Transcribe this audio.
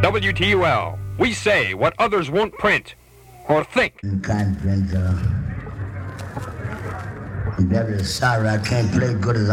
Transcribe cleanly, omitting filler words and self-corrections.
WTUL. We say what others won't print or think. Very sorry I can't play good as